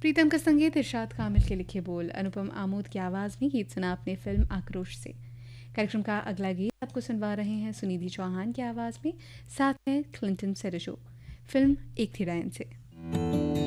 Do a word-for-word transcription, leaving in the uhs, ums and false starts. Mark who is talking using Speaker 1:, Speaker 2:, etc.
Speaker 1: प्रीतम का संगीत, इरशाद कामिल के लिखे बोल, अनुपम आमोद की आवाज़ में गीत सुना अपने फिल्म आक्रोश से। कार्यक्रम का अगला गीत आपको सुनवा रहे हैं सुनिधि चौहान की आवाज़ में, साथ में क्लिंटन सेरेशो। फिल्म एक थी डायन से।